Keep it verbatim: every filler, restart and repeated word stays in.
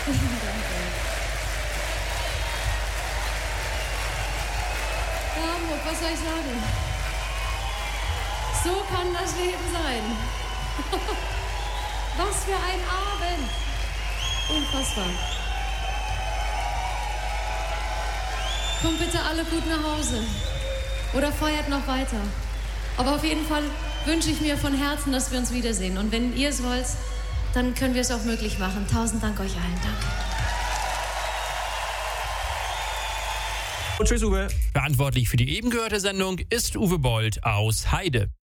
Ja, Hamburg, was soll ich sagen? So kann das Leben sein. Was für ein Abend. Unfassbar. Kommt bitte alle gut nach Hause. Oder feiert noch weiter. Aber auf jeden Fall wünsche ich mir von Herzen, dass wir uns wiedersehen. Und wenn ihr es wollt, dann können wir es auch möglich machen. Tausend Dank euch allen. Danke. Und tschüss, Uwe. Verantwortlich für die eben gehörte Sendung ist Uwe Bold aus Heide.